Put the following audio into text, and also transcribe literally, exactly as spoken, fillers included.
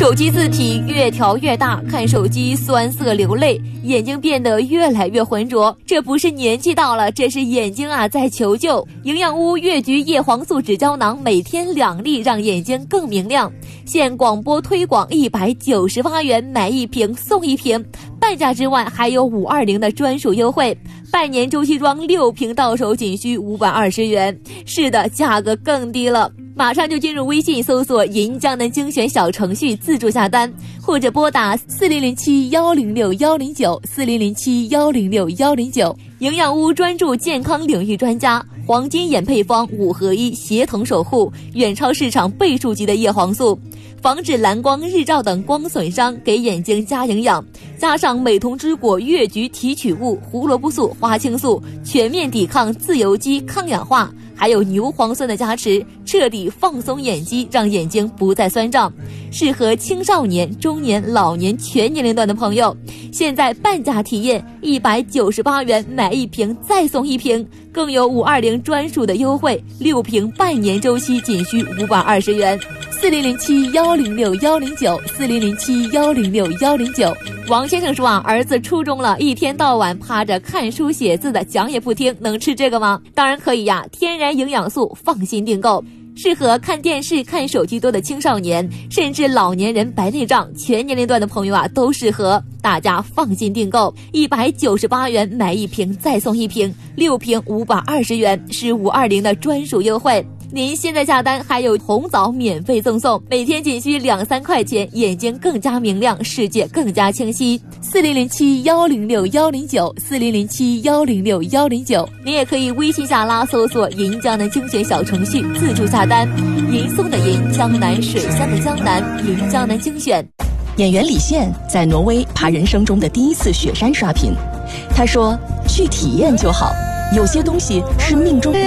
手机字体越调越大，看手机酸涩流泪，眼睛变得越来越浑浊。这不是年纪到了，这是眼睛啊在求救。营养屋越橘叶黄素纸胶囊每天两粒，让眼睛更明亮。现广播推广一百九十八元买一瓶送一瓶，半价之外还有五二零的专属优惠。半年周期装六瓶到手仅需五百二十元，是的，价格更低了。马上就进入微信搜索银江南精选小程序自助下单，或者拨打四零零七幺零六幺零九四零零七幺零六幺零九。营养屋专注健康领域专家，黄金眼配方五合一协同守护，远超市场倍数级的叶黄素，防止蓝光、日照等光损伤，给眼睛加营养。加上美瞳之果越橘提取物、胡萝卜素、花青素，全面抵抗自由基、抗氧化。还有牛磺酸的加持，彻底放松眼肌，让眼睛不再酸胀，适合青少年、中年、老年全年龄段的朋友。现在半价体验一百九十八元买一瓶再送一瓶，更有五二零专属的优惠，六瓶半年周期仅需五百二十元。四零零七幺零六幺零九四零零七幺零六幺零九。王先生说啊，儿子初中了，一天到晚趴着看书写字的，讲也不听，能吃这个吗？当然可以呀，天然营养素，放心订购。适合看电视、看手机多的青少年，甚至老年人白内障，全年龄段的朋友啊都适合，大家放心订购。一百九十八元买一瓶再送一瓶，六瓶五百二十元，是五二零的专属优惠。您现在下单还有红枣免费赠送，每天仅需两三块钱，眼睛更加明亮，世界更加清晰。四零零七幺零六幺零九四零零七幺零六幺零九，您也可以微信下拉搜索银江南精选小程序自助下单。银松的银，江南水乡的江南，银江南精选。 演员李现在挪威爬人生中的第一次雪山刷屏，他说：“去体验就好，有些东西是命中。”